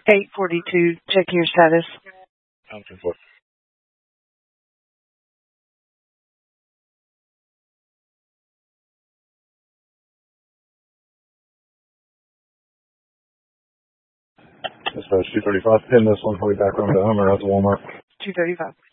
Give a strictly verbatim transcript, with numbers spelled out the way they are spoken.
eight forty-two, checking your status. I'm ten four. Dispatch two thirty-five, pin this one for you back on to Homer at the Walmart. two thirty-five.